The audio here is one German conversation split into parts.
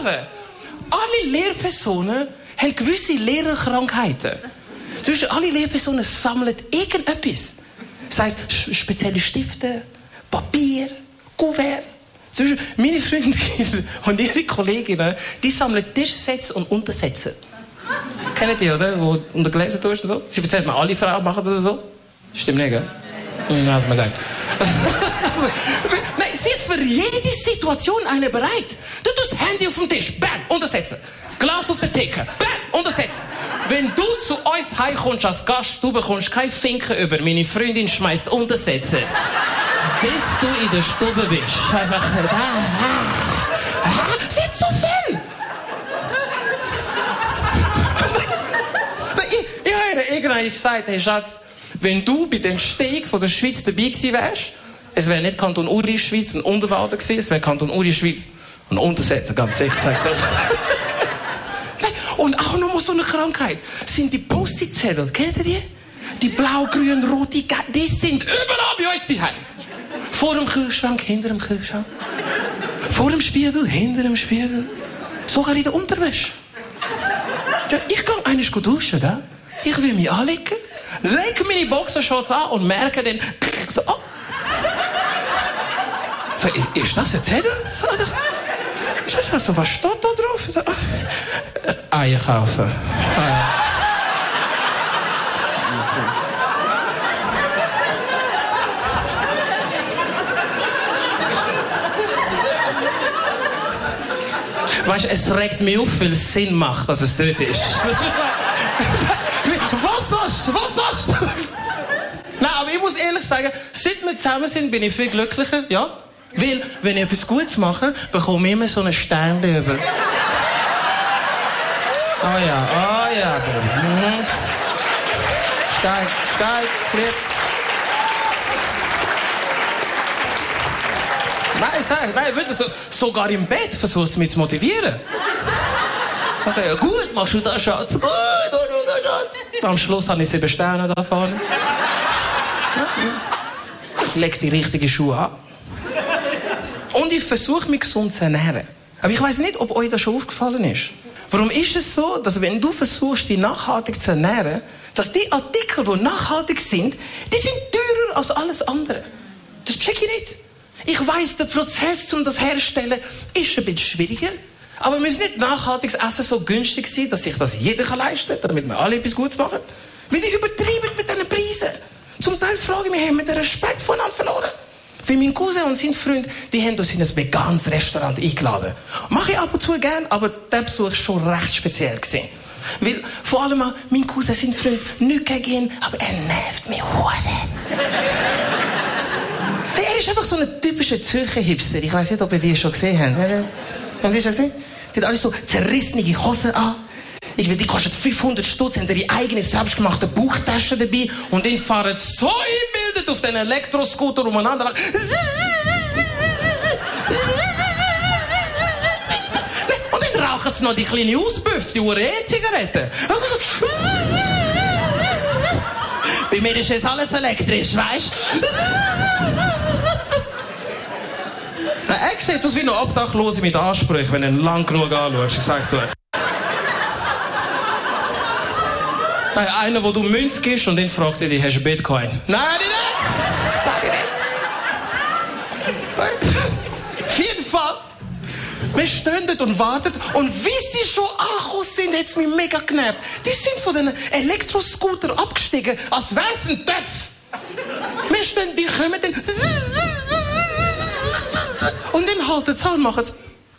glauben, alle Lehrpersonen haben gewisse Lehrerkrankheiten. Zum Beispiel, alle Lehrpersonen sammeln irgendetwas. Das heisst, spezielle Stifte, Papier, Kuvert. Zum Beispiel, meine Freundinnen und ihre Kolleginnen, die sammeln Tischsätze und Untersätze. Kennt ihr, oder? Wo unter gelesen tust und so. Sie erzählt mir, alle Frauen machen das so. Stimmt nicht, gell? Was man denkt. Nein, sie hat für jede Situation eine bereit. Du tust das Handy auf dem Tisch, bam, untersetzen. Glas auf der Theke, bam, untersetzen. Wenn du zu uns heimkommst als Gast, du bekommst keinen Finken über. Meine Freundin schmeißt untersetzen. Bis du in der Stube bist. Einfach sie hat so viel. Ich habe irgendwann gesagt, hey Schatz, wenn du bei dem Steg von der Schweiz dabei gewesen wärst, es wäre nicht Kanton Uri Schweiz und Unterwalden gewesen, es wäre Kanton Uri Schweiz und Untersetzen, ganz sicher, sagst du. Und auch noch mal so eine Krankheit sind die Post-it-Zettel, kennt ihr die? Die blau, grün, rote, die sind überall bei uns daheim. Vor dem Kühlschrank, hinter dem Kühlschrank. Vor dem Spiegel, hinter dem Spiegel. Sogar in der Unterwäsche. Ja, ich gehe eigentlich gut duschen, da. Ich will mich anlegen, lege meine Boxershorts an und merke dann, so, oh. So, ist das ein Zettel? So, was steht da drauf? So, Eier kaufen. Weißt du, es regt mich auf, weil es Sinn macht, dass es dort ist. Was hast du? Nein, aber ich muss ehrlich sagen, seit wir zusammen sind, bin ich viel glücklicher, ja? Weil, wenn ich etwas Gutes mache, bekomme ich immer so einen Stern über. Oh ja, Baby. Mhm. Steig, Clips. Nein, wirklich, sogar im Bett versucht es mich zu motivieren. Ich sage, ja, gut, machst du das, Schatz? Gut, Schatz. Am Schluss habe ich 7 Sterne da vorne. Ich lege die richtigen Schuhe an. Und ich versuche, mich gesund zu ernähren. Aber ich weiss nicht, ob euch das schon aufgefallen ist. Warum ist es so, dass wenn du versuchst, dich nachhaltig zu ernähren, dass die Artikel, die nachhaltig sind, die sind teurer als alles andere? Das check ich nicht. Ich weiss, der Prozess, um das herzustellen, ist ein bisschen schwieriger. Aber wir müssen nicht nachhaltiges Essen so günstig sein, dass sich das jeder leisten kann, damit wir alle etwas Gutes machen. Weil die übertreiben mit diesen Preisen. Zum Teil frage ich mich, haben wir den Respekt voneinander verloren? Weil mein Cousin und sein Freund, die haben uns in ein veganes Restaurant eingeladen. Mache ich ab und zu gern, aber der Besuch war schon recht speziell gewesen. Weil vor allem auch mein Cousin, sein Freund, nicht gegen ihn, aber er nervt mich hure. Er ist einfach so ein typischer Zürcher Hipster. Ich weiss nicht, ob ihr die schon gesehen habt. Habt ihr das gesehen? Die hat alle so zerrissene Hosen an. Die kostet 500 Stutz, haben ihre eigene selbstgemachte Bauchtasche dabei und dann fahren so eingebildet auf den Elektroscooter umeinander. Und dann rauchen sie noch die kleine Auspuff, die E-Zigaretten. Bei mir ist jetzt alles elektrisch, weißt du? Er sieht aus wie noch Obdachlose mit Ansprüchen, wenn du ihn lang genug anschaust. Ich sag's euch. Einer, wo du Münz gibst und dann fragt er dich, hast du Bitcoin? Nein, nicht. Auf jeden Fall. Wir stehen dort und warten. Und wie sie schon angekommen sind, hat es mich mega genervt. Die sind von den Elektroscooter abgestiegen, als wäre es ein Töff. Wir stehen, die kommen dann. Und dann halten sie an und machen es.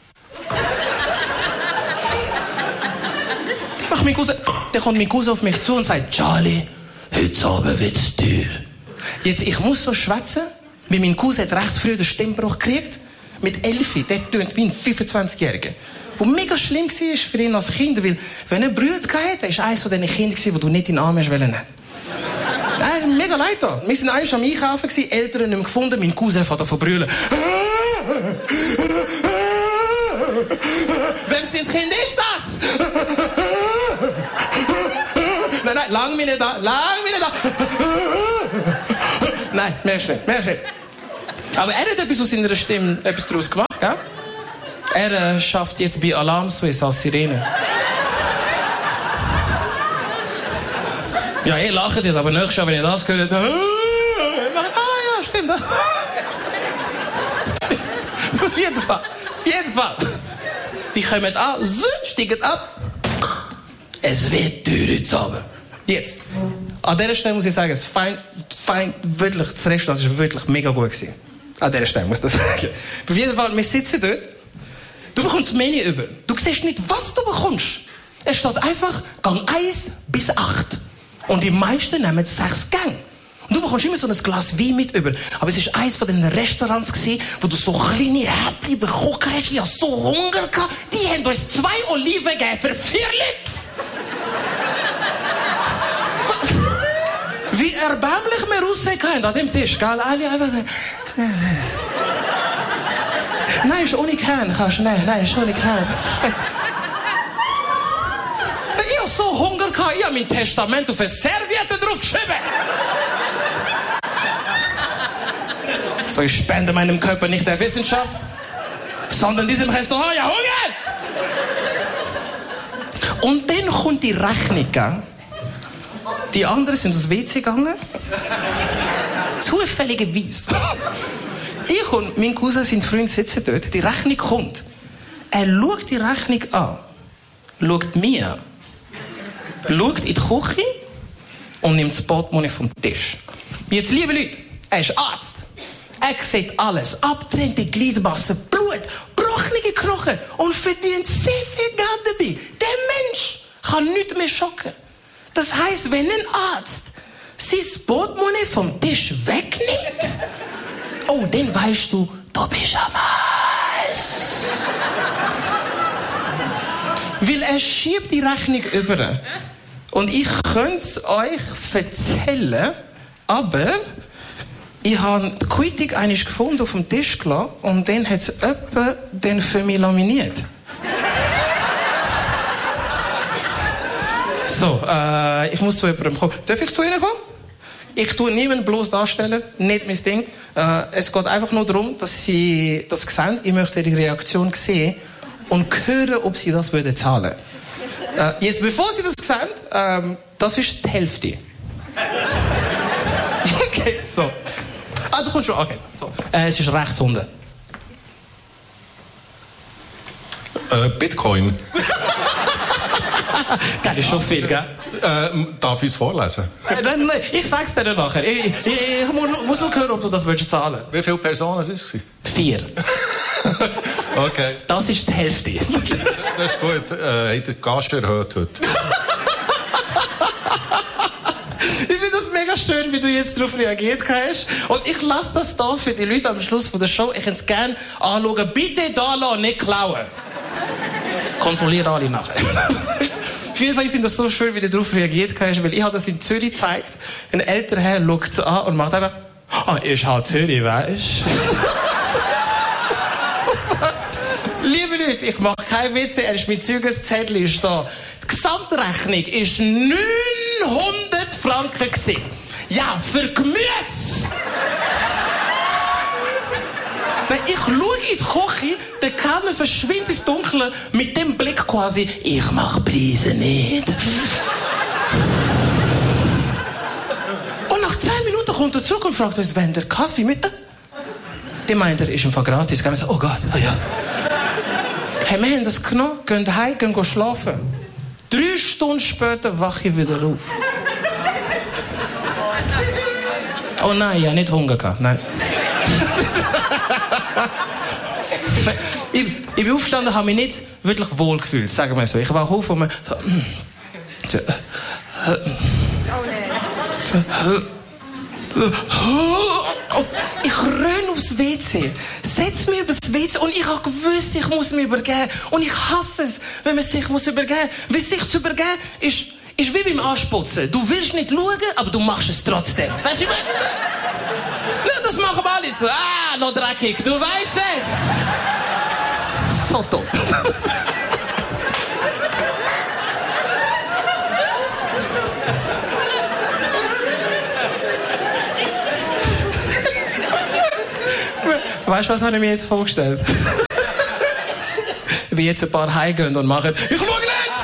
Dann kommt mein Cousin auf mich zu und sagt, Charlie, heute Abend wird's teuer. Jetzt, ich muss so schwätzen, weil mein Cousin hat recht früh den Stimmbruch gekriegt. Mit 11, der tönt wie ein 25-Jähriger. Was mega schlimm war für ihn als Kind, weil, wenn er Brüder hatte, war eines von diesen Kindern, die du nicht in den Arm hast wollen. Mega leid da. Wir waren eigentlich am Einkaufen, Eltern nicht mehr gefunden, mein Cousin fährt davon brüllen. Welches Kind ist das? Nein, lang mich nicht da. Nein, mehr nicht. Aber er hat etwas aus seiner Stimme daraus gemacht, gell? Er schafft jetzt bei Alarm Swiss als Sirene. Ja, ihr lacht jetzt, aber nächstes Jahr, wenn ihr das hört, ja, stimmt. Auf jeden Fall. Die kommen an, steigen ab. Es wird teuer heute Abend. Jetzt. An dieser Stelle muss ich sagen, wirklich, das Restaurant war wirklich mega gut gewesen. An dieser Stelle muss ich das sagen. Auf jeden Fall, wir sitzen dort. Du bekommst das Menü über. Du siehst nicht, was du bekommst. Es steht einfach Gang 1 bis 8. Und die meisten nehmen 6 Gänge. Und du bekommst immer so ein Glas Wein mit über. Aber es war eines von den Restaurants, wo du so kleine Häppchen bekommen hast. Ich hatte so Hunger gehabt. Die haben uns 2 Oliven gegeben für 4 Liter. Wie erbärmlich wir aussehen können an dem Tisch, gell? Alle einfach... Nein, ist ohne Kern. Nein, ist ohne Kern. Ich hatte so Hunger gehabt, ich habe mein Testament auf eine Serviette draufgeschrieben. So, ich spende meinem Körper nicht der Wissenschaft, sondern diesem Restaurant. Ja, Hunger! Und dann kommt die Rechnung, gell? Die anderen sind aus WC gegangen. Zufälligerweise. Ich und mein Cousin, sein Freund, sitzen dort. Die Rechnung kommt. Er schaut die Rechnung an. Schaut mir an. Schaut in die Küche und nimmt das Portemonnaie vom Tisch. Jetzt, liebe Leute, er ist Arzt. Er sieht alles. Abgetrennte Gliedmassen, Blut, gebrochene Knochen und verdient sehr viel Geld dabei. Der Mensch kann nichts mehr schocken. Das heisst, wenn ein Arzt sein Portemonnaie vom Tisch wegnimmt, oh, dann weißt du, du bist am Arsch. Weil er schiebt die Rechnung über. Und ich könnte es euch erzählen, aber ich habe die Quittung einmal gefunden, auf dem Tisch gelassen und dann hat es jemand den für mich laminiert. So, ich muss zu jemandem kommen. Darf ich zu Ihnen kommen? Ich tue niemanden bloß darstellen, nicht mein Ding. Es geht einfach nur darum, dass Sie das sehen. Ich möchte Ihre Reaktion sehen und hören, ob Sie das zahlen würden. Jetzt, bevor Sie das sehen, das ist die Hälfte. Okay, so. Ah, du kommst schon. Okay, so. Es ist rechts unten. Bitcoin. Das ist schon viel, gell? Darf ich es vorlesen? Nein, ich sag's dir nachher. Ich muss nur hören, ob du das zahlen willst. Wie viele Personen waren es? 4. Okay. Das ist die Hälfte. Das ist gut. Hat der Gast erhöht heute? Ich finde das mega schön, wie du jetzt darauf reagiert hast. Und ich lasse das da für die Leute am Schluss von der Show. Ich hätte es gerne anschauen. Bitte da lassen, nicht klauen. Kontrolliere alle nachher. Auf jeden Fall, ich finde das so schön, wie du darauf reagiert hast, weil ich habe das in Zürich gezeigt. Ein älterer Herr schaut es an und macht einfach, ist halt Zürich, weißt du? Liebe Leute, ich mache kein Witz, er ist mit Zügen, das Zettel ist da. Die Gesamtrechnung ist 900 Franken gewesen. Ja, für Gemüse! Wenn ich schaue in die Küche, der Kellner verschwindet ins Dunkle mit dem Blick quasi, ich mache Preise nicht. Und nach 10 Minuten kommt er zurück und fragt uns, wenn der Kaffee mit... Die meint, er ist im Fall gratis. Und sagt, oh Gott, oh ja. Hey, wir haben das genommen, gehen heim, gehen schlafen. 3 Stunden später wache ich wieder auf. Oh nein, ich habe nicht Hunger gehabt, nein. Ich bin aufgestanden, habe mich nicht wirklich wohl gefühlt, sagen wir so. Ich war auf und ich renne aufs WC, setze mich übers WC und ich habe gewusst, ich muss mich übergeben. Und ich hasse es, wenn man sich übergeben muss. Weil sich zu übergeben ist wie beim Anputzen. Du willst nicht schauen, aber du machst es trotzdem. Weißt du, das machen wir alle so. Ah, noch dreckig, du weißt es. So top. Weißt du, was habe ich mir jetzt vorgestellt? wie jetzt ein paar heimgehen und machen, ich schau nicht!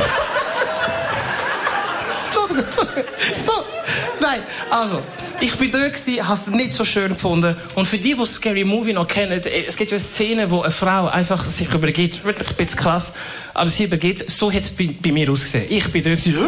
Entschuldigung. So, nein, also, ich bin dort gewesen, habe es nicht so schön gefunden. Und für die Scary Movie noch kennen, es gibt ja eine Szene, wo eine Frau einfach sich übergibt, wirklich ein bisschen krass, aber sie übergibt, so hat es bei mir ausgesehen. Ich bin dort gewesen,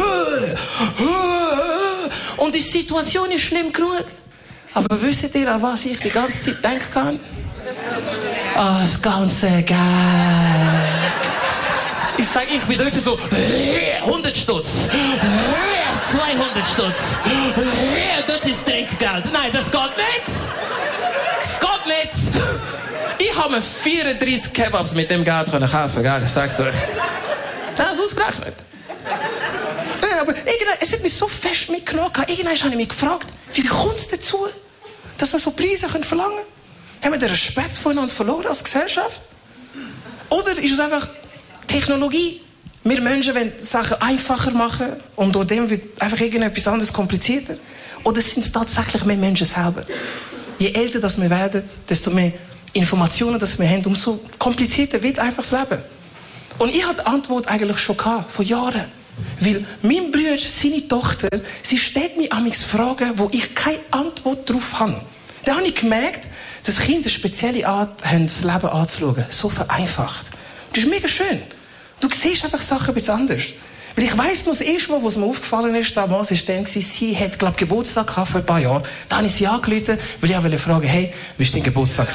und die Situation ist schlimm genug. Aber wisst ihr, an was ich die ganze Zeit denken kann? Das Ganze geil. Ich sage, ich bin dort so, 100 Stutz, 200 Stutz, das ist Trinkgeld. Nein, das geht nicht. Das geht nicht. Ich habe mir 34 Kebabs mit dem Geld kaufen, gell? Ich sag's euch. Das ist ausgerechnet. Nein, aber es hat mich so fest mitgenommen. Irgendwann habe ich mich gefragt, wie kommt es dazu, dass wir so Preise verlangen können? Haben wir den Respekt voneinander verloren als Gesellschaft? Oder ist es einfach Technologie? Wir Menschen wollen Sachen einfacher machen und durch dem wird einfach irgendetwas anderes komplizierter. Oder sind es tatsächlich mehr Menschen selber? Je älter das wir werden, desto mehr Informationen das wir haben, umso komplizierter wird einfach das Leben. Und ich hatte die Antwort eigentlich schon gehabt, vor Jahren. Weil mein Bruder, seine Tochter, sie stellt mir amigs Fragen, wo ich keine Antwort darauf habe. Dann habe ich gemerkt, dass Kinder eine spezielle Art haben, das Leben anzuschauen. So vereinfacht. Das ist mega schön. Du siehst einfach Sachen ein bisschen anders. Weil ich weiss noch, das erste Mal, was mir aufgefallen ist, damals, war dann, sie hat, glaube ich, Geburtstag gehabt vor ein paar Jahren. Da habe ich sie angerufen, weil ich wollte fragen, hey, wie war dein Geburtstag?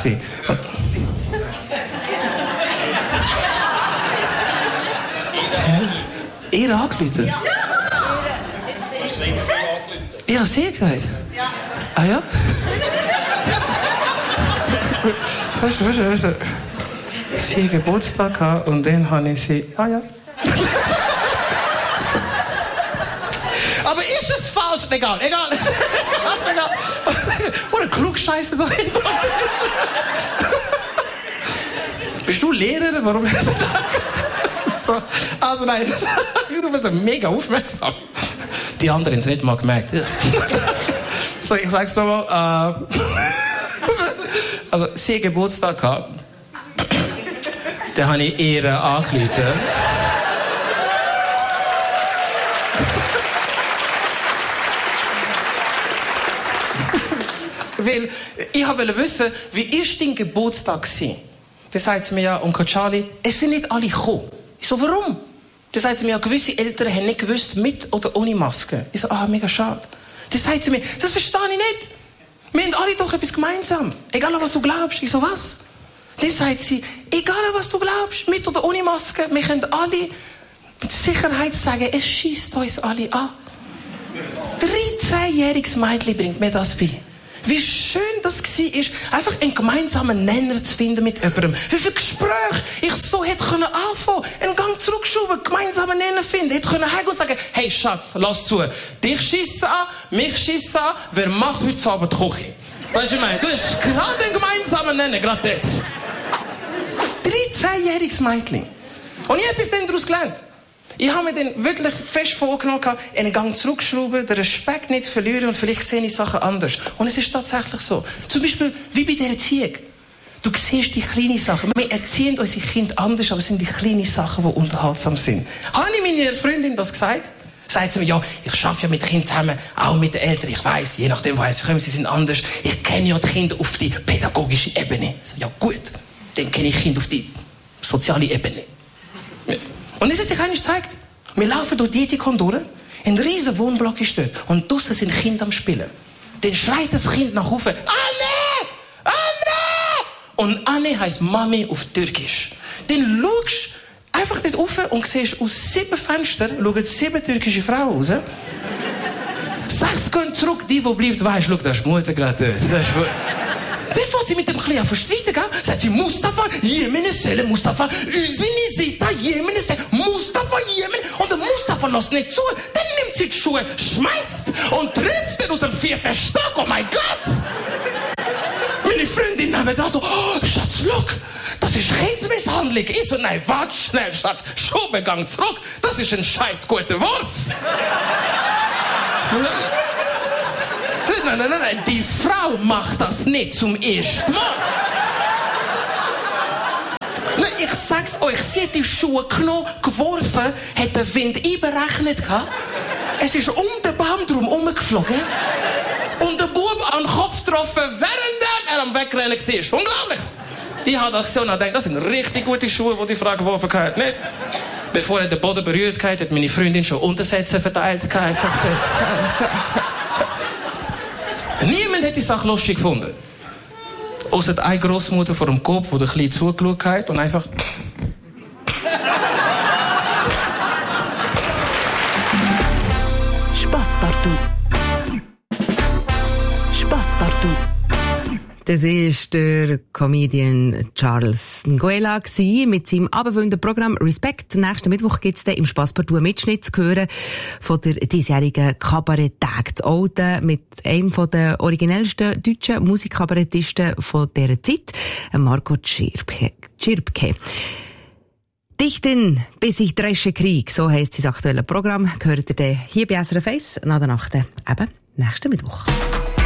Ihr angerufen? Ja. Ich habe sie gesagt? Ja. Ah ja? Weißt du. Sie hatte Geburtstag gehabt und dann habe ich sie... Ah ja. Aber ist es falsch? Egal. Oder ein Klugscheißer dahinter. Bist du Lehrer? Warum? So. Also nein, du bist so mega aufmerksam. Die anderen haben es nicht mal gemerkt. So, ich sag's nochmal. Also, sie hat Geburtstag gehabt. Dann habe ich ihr angerufen. Weil ich wollte wissen, wie ist dein Geburtstag gewesen? Dann sagt sie mir ja, Onkel Charlie, es sind nicht alle gekommen. Ich so, warum? Dann sagt sie mir ja, gewisse Eltern haben nicht gewusst, mit oder ohne Maske. Ich so, mega schade. Dann sagt sie mir, das verstehe ich nicht. Wir haben alle doch etwas gemeinsam. Egal, was du glaubst. Ich so, was? Dann sagt sie, egal, was du glaubst, mit oder ohne Maske, wir können alle mit Sicherheit sagen, es schießt uns alle an. 13-jähriges Mädchen bringt mir das bei. Wie schön das war, einfach einen gemeinsamen Nenner zu finden mit jemandem. Wie viel Gespräch ich so hätte anfangen können, einen Gang zurückschrauben, gemeinsamen Nenner finden. Hätte können heimgehen und sagen, hey Schatz, lass zu. Dich schiesst an, mich schiesst an, wer macht heute Abend die Küche? Weißt du, ich meine, du hast gerade einen gemeinsamen Nenner, gerade dort. 13-jähriges Mädchen. Und ich habe etwas daraus gelernt. Ich habe mir dann wirklich fest vorgenommen, einen Gang zurückschrauben, den Respekt nicht verlieren und vielleicht sehe ich Sachen anders. Und es ist tatsächlich so. Zum Beispiel, wie bei der Erziehung. Du siehst die kleinen Sachen. Wir erziehen unsere Kinder anders, aber es sind die kleinen Sachen, die unterhaltsam sind. Habe ich meiner Freundin das gesagt? Sagt sie mir, ja, ich arbeite ja mit Kindern zusammen, auch mit den Eltern. Ich weiss, je nachdem, woher sie kommen, sie sind anders. Ich kenne ja die Kinder auf die pädagogische Ebene. So, ja gut, dann kenne ich Kinder auf die soziale Ebene. Und das hat sich eigentlich gezeigt. Wir laufen durch die Dietikon durch, ein riesen Wohnblock ist dort, und draussen sind Kinder am Spielen. Dann schreit das Kind nach Hause, Anne! Anne! Und Anne heisst Mami auf Türkisch. Dann schaust du einfach dort rauf und siehst aus 7 Fenstern schauen 7 türkische Frauen raus. 6 gehen zurück, die bleibt, weisst, schau, da ist die Mutter gerade dort. Dann fängt sie mit dem Kleinen an verstreiten, gell? Sagt sie, Mustafa, Jemine Selle, Mustafa, Üsini Sita, Jemine Selle, Mustafa, Jemen. Und der Mustafa lässt nicht zu. Dann nimmt sie die Schuhe, schmeißt und trifft ihn aus dem 4. Stock. Oh mein Gott! Meine Freundin haben da so, oh, Schatz, look, das ist Kindsmisshandlung. Ich so, nein, warte schnell, Schatz, Schuhbegang zurück. Das ist ein scheiß guter Wurf. Nein, die Frau macht das nicht zum ersten Mal. ich sag's euch, sie hat die Schuhe genommen, geworfen, hat den Wind einberechnet gehabt. Es ist um den Baum drum herumgeflogen. Und der Bub an den Kopf getroffen, während er am Wegrennen war. Unglaublich! Ich habe das gesehen und gedacht, das sind richtig gute Schuhe, die die Frau geworfen hat. Nicht? Bevor er den Boden berührt hat, hat meine Freundin schon Untersätze verteilt. Niemand hat die Sache lustig gefunden. Ausser eine Grossmutter vor dem Kopf, die der Kleine zugeschaut hat und einfach... Spasspartout. Spasspartout. Das war der Comedian Charles Nguela mit seinem abendfüllenden Programm Respect. Nächsten Mittwoch gibt es dann im Spasspartout einen Mitschnitt zu hören von der diesjährigen Kabarett-Tag zu Olten mit einem der originellsten deutschen Musikkabarettisten von dieser Zeit, Marco Tschirpke. Dichten, bis ich dresche Krieg, so heisst sein aktuelles Programm. Gehört ihr dann hier bei SRF 1 nach der Nacht, eben nächsten Mittwoch.